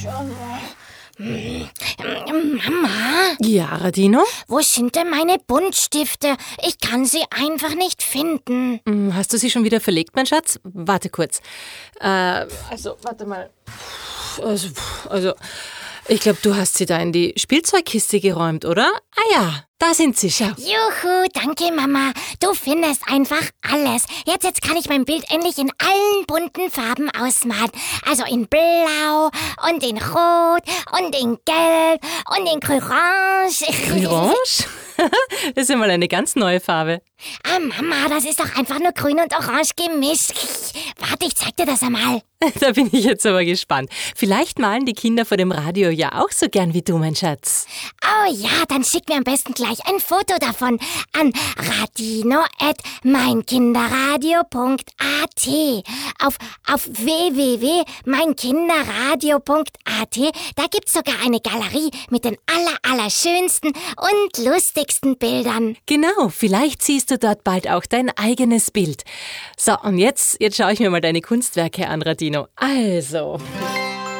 Mama? Ja, Radino? Wo sind denn meine Buntstifte? Ich kann sie einfach nicht finden. Hast du sie schon wieder verlegt, mein Schatz? Warte kurz. Warte mal. Also, ich glaube, du hast sie da in die Spielzeugkiste geräumt, oder? Ah ja, da sind sie, schau. Juhu, danke Mama. Du findest einfach alles. Jetzt kann ich mein Bild endlich in allen bunten Farben ausmalen. Also in Blau und in Rot und in Gelb und in Grün-Orange. Orange? Das ist ja mal eine ganz neue Farbe. Ah Mama, das ist doch einfach nur Grün und Orange gemischt. Warte, ich zeig dir das einmal. Da bin ich jetzt aber gespannt. Vielleicht malen die Kinder vor dem Radio ja auch so gern wie du, mein Schatz. Oh ja, dann schick mir am besten gleich ein Foto davon an radino@meinkinderradio.at. Auf www.meinkinderradio.at, da gibt's sogar eine Galerie mit den allerschönsten und lustigsten Bildern. Genau, vielleicht siehst du dort bald auch dein eigenes Bild. So, und jetzt schaue ich mir mal deine Kunstwerke an, Radino. Also,